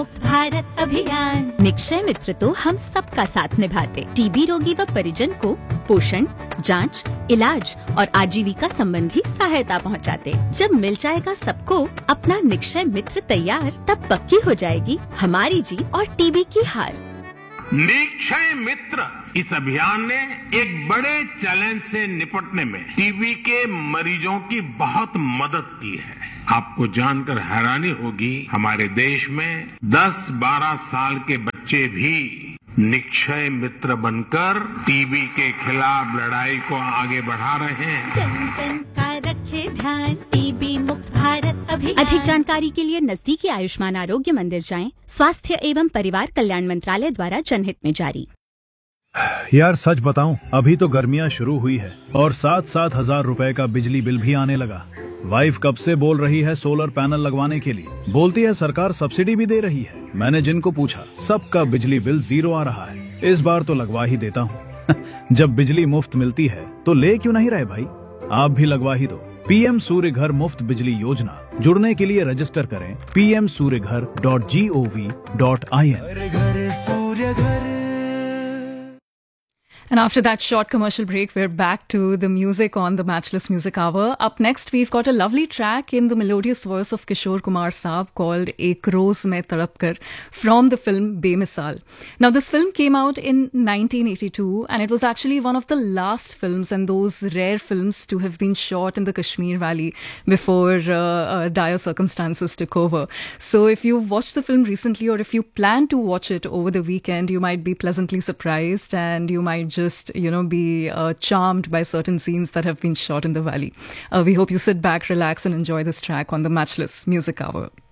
भारत अभियान। निक्षय मित्र तो हम सबका साथ निभाते, टीबी रोगी व परिजन को पोषण, जांच, इलाज और आजीविका संबंधी सहायता पहुंचाते। जब मिल जाएगा सबको अपना निक्षय मित्र तैयार, तब पक्की हो जाएगी हमारी जीत और टीबी की हार। निक्षय मित्र इस अभियान ने एक बड़े चैलेंज से निपटने में टीबी के मरीजों की बहुत मदद की है। आपको जानकर हैरानी होगी, हमारे देश में 10-12 साल के बच्चे भी निक्षय मित्र बनकर टीबी के खिलाफ लड़ाई को आगे बढ़ा रहे हैं। जन जन का रखे ध्यान, टीबी मुक्त भारत अभियान। अधिक जानकारी के लिए नजदीकी आयुष्मान आरोग्य मंदिर जाएं। स्वास्थ्य एवं परिवार कल्याण मंत्रालय द्वारा जनहित में जारी। यार सच बताऊं, अभी तो गर्मियां शुरू हुई है और 7-7 हजार रुपए का बिजली बिल भी आने लगा। वाइफ कब से बोल रही है सोलर पैनल लगवाने के लिए, बोलती है सरकार सब्सिडी भी दे रही है। मैंने जिनको पूछा सबका बिजली बिल 0 आ रहा है। इस बार तो लगवा ही देता हूँ। जब बिजली मुफ्त मिलती है तो ले क्यों नहीं रहे भाई, आप भी लगवा ही दो। पीएम सूर्य घर मुफ्त बिजली योजना, जुड़ने के लिए रजिस्टर करें pmsuryaghar.gov.in। And after that short commercial break, we're back to the music on the Matchless Music Hour. Up next, we've got a lovely track in the melodious voice of Kishore Kumar Saab called Ek Roz Main Tadap Kar from the film Bemisal. Now, this film came out in 1982 and it was actually one of the last films and those rare films to have been shot in the Kashmir Valley before dire circumstances took over. So if you've watched the film recently or if you plan to watch it over the weekend, you might be pleasantly surprised and you might just, be charmed by certain scenes that have been shot in the valley. We hope you sit back, relax and enjoy this track on the Matchless Music Hour.